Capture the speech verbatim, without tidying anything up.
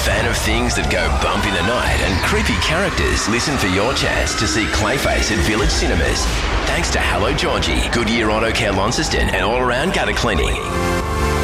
fan of things that go bump in the night and creepy characters? Listen for your chance to see Clayface at Village Cinemas. Thanks to Hello Georgie, Goodyear Auto Care Launceston and all around gutter cleaning.